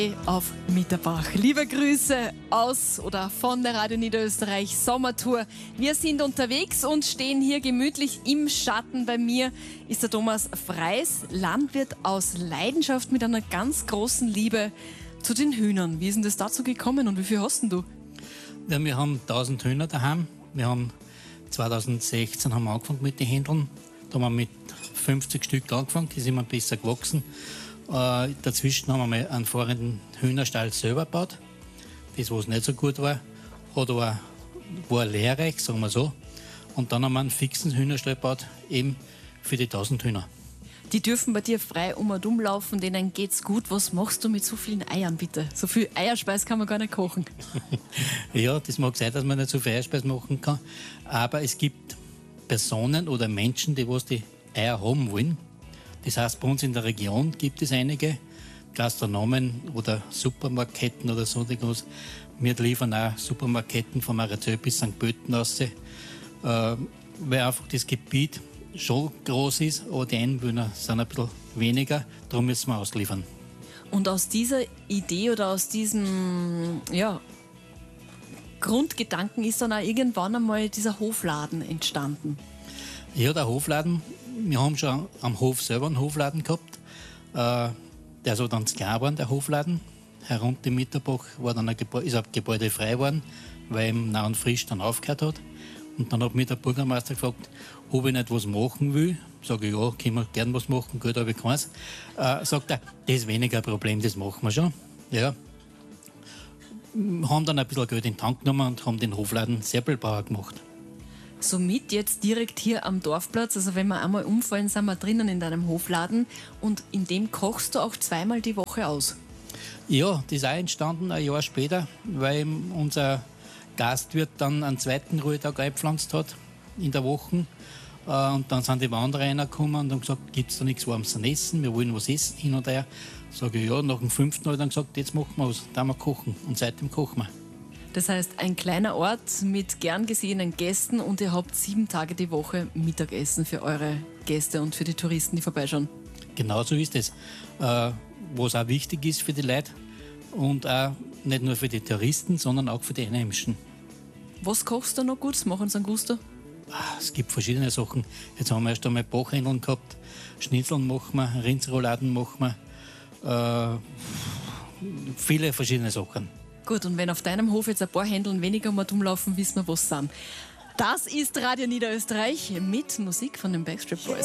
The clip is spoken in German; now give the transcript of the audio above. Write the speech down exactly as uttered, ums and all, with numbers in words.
auf Mitterbach. Liebe Grüße aus oder von der Radio Niederösterreich Sommertour. Wir sind unterwegs und stehen hier gemütlich im Schatten. Bei mir ist der Thomas Freis, Landwirt aus Leidenschaft mit einer ganz großen Liebe zu den Hühnern. Wie ist denn das dazu gekommen und wie viel hast denn du? Ja, wir haben tausend Hühner daheim. Wir haben zweitausendsechzehn haben wir angefangen mit den Händeln. Da haben wir mit fünfzig Stück angefangen, die sind immer besser gewachsen. Äh, dazwischen haben wir mal einen fahrenden Hühnerstall selber gebaut. Das, was nicht so gut war, hat aber, war lehrreich, sagen wir so. Und dann haben wir einen fixen Hühnerstall gebaut, eben für die tausend Hühner. Die dürfen bei dir frei um und um laufen, denen geht's gut. Was machst du mit so vielen Eiern, bitte? So viel Eierspeis kann man gar nicht kochen. Ja, das mag sein, dass man nicht so viel Eierspeis machen kann. Aber es gibt Personen oder Menschen, die was die Eier haben wollen. Das heißt, bei uns in der Region gibt es einige Gastronomen oder Supermarktketten oder so. Wir liefern auch Supermarktketten von Marazell bis Sankt Pölten aus, äh, weil einfach das Gebiet schon groß ist, aber die Einwohner sind ein bisschen weniger, darum müssen wir ausliefern. Und aus dieser Idee oder aus diesem ja, Grundgedanken ist dann auch irgendwann einmal dieser Hofladen entstanden. Ja, der Hofladen, wir haben schon am Hof selber einen Hofladen gehabt. Äh, der ist aber dann zu klein geworden, der Hofladen. Herunter im Mitterbach war dann ein Gebäude, ist ein Gebäude frei geworden, weil ihm nah und frisch dann aufgehört hat. Und dann hat mich der Bürgermeister gefragt, ob ich nicht was machen will. Sage ich, ja, können wir gern was machen, gut, habe ich keins. Äh, sagt er, das ist weniger ein Problem, das machen wir schon. Ja. Haben dann ein bisschen Geld in den Tank genommen und haben den Hofladen Seppelbauer gemacht. Somit jetzt direkt hier am Dorfplatz, also wenn wir einmal umfallen, sind wir drinnen in deinem Hofladen und in dem kochst du auch zweimal die Woche aus. Ja, das ist auch entstanden ein Jahr später, weil unser Gastwirt dann einen zweiten Ruhetag eingepflanzt hat in der Woche. Und dann sind die Wanderer reingekommen und haben gesagt, gibt es da nichts Warmes zum Essen, wir wollen was essen, hin und her. Sage ich, ja, nach dem fünften habe ich dann gesagt, jetzt machen wir was, da wir kochen. Und seitdem kochen wir. Das heißt, ein kleiner Ort mit gern gesehenen Gästen und ihr habt sieben Tage die Woche Mittagessen für eure Gäste und für die Touristen, die vorbeischauen. Genau so ist es. Äh, was auch wichtig ist für die Leute und auch nicht nur für die Touristen, sondern auch für die Einheimischen. Was kochst du noch gut? Machen Sie einen Gusto? Es gibt verschiedene Sachen. Jetzt haben wir erst einmal Bachhändeln gehabt, Schnitzeln machen wir, Rindsrouladen machen wir, äh, viele verschiedene Sachen. Gut, und wenn auf deinem Hof jetzt ein paar Händeln weniger mal rumlaufen, wissen wir, was sind. Das ist Radio Niederösterreich mit Musik von den Backstreet Boys.